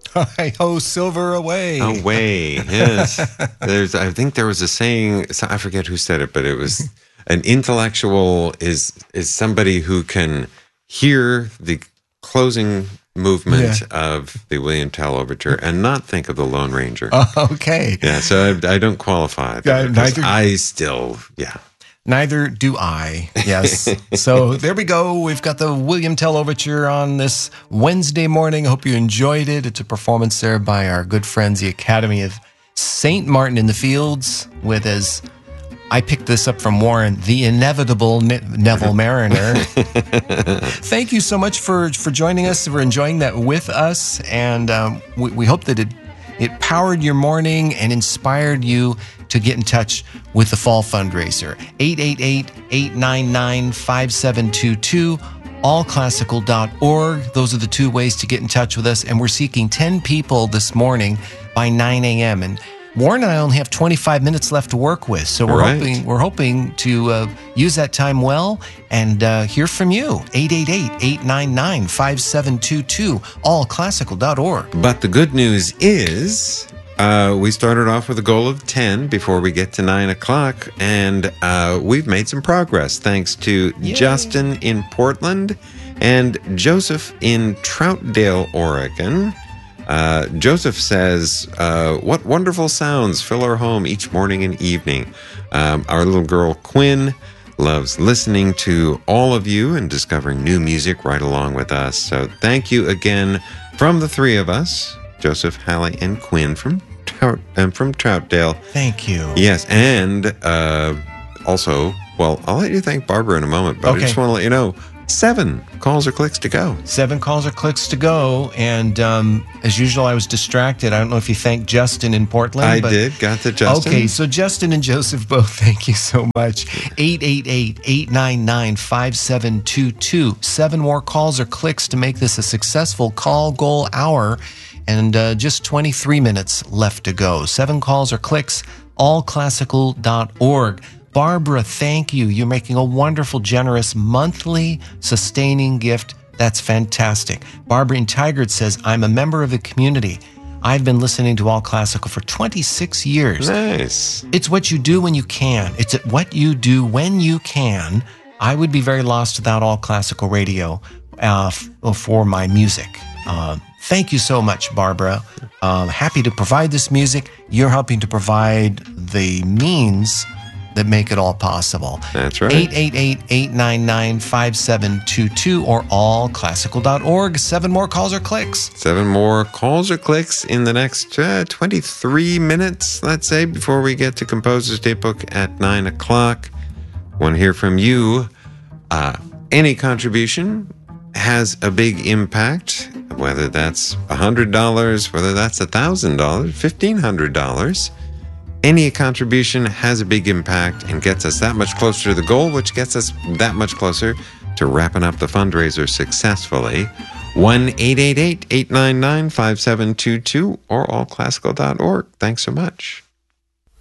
Hi-ho, silver away. Away, yes. I think there was a saying, I forget who said it, but it was an intellectual is somebody who can hear the closing movement of the William Tell Overture and not think of the Lone Ranger. Okay. Yeah, so I don't qualify. Neither do I. Yes. So there we go. We've got the William Tell Overture on this Wednesday morning. I hope you enjoyed it. It's a performance there by our good friends, the Academy of St. Martin in the Fields, with, as I picked this up from Warren, the inevitable Neville Mariner. Thank you so much for joining us, for enjoying that with us. And we hope that it powered your morning and inspired you to get in touch with the Fall Fundraiser. 888-899-5722, allclassical.org. Those are the two ways to get in touch with us. And we're seeking 10 people this morning by 9 a.m. And Warren and I only have 25 minutes left to work with. So we're hoping to use that time and hear from you. 888-899-5722, allclassical.org. But the good news is we started off with a goal of 10 before we get to 9 o'clock, and we've made some progress thanks to Justin in Portland and Joseph in Troutdale, Oregon. Joseph says, what wonderful sounds fill our home each morning and evening. Our little girl Quinn loves listening to all of you and discovering new music right along with us. So thank you again from the three of us, Joseph, Hallie, and Quinn from Troutdale. Thank you. Yes, and also, well, I'll let you thank Barbara in a moment, but I just want to let you know, 7 calls or clicks to go. 7 calls or clicks to go. And as usual, I was distracted. I don't know if you thanked Justin in Portland. I did. Got to Justin. Okay, so Justin and Joseph both, thank you so much. 888-899-5722. 7 more calls or clicks to make this a successful call goal hour. And just 23 minutes left to go. 7 calls or clicks, allclassical.org. Barbara, thank you. You're making a wonderful, generous, monthly, sustaining gift. That's fantastic. Barbara in Tigard says, I'm a member of the community. I've been listening to All Classical for 26 years. Nice. It's what you do when you can. It's what you do when you can. I would be very lost without All Classical Radio for my music. Thank you so much, Barbara. Happy to provide this music. You're helping to provide the means that make it all possible. That's right. 888-899-5722 or allclassical.org. 7 more calls or clicks. 7 more calls or clicks in the next 23 minutes, let's say, before we get to Composer's Daybook at 9 o'clock. Want to hear from you. Any contribution has a big impact, whether that's $100, whether that's $1,000, $1,500. Any contribution has a big impact and gets us that much closer to the goal, which gets us that much closer to wrapping up the fundraiser successfully. 1-888-899-5722 or allclassical.org. Thanks so much.